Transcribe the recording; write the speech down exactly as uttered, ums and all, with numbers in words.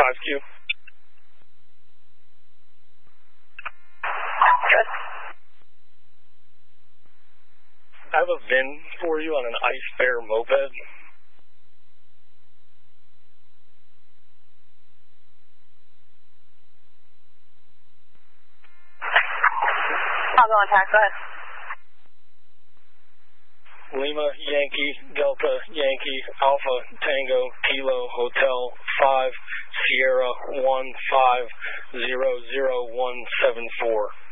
five Q. Good. I have a V I N for you on an Ice Bear moped. I'll go on tax. Go ahead. Lima, Yankee, Delta, Yankee, Alpha, Tango, Kilo, Hotel, five, Sierra, one, five, zero, zero, one, seven, four.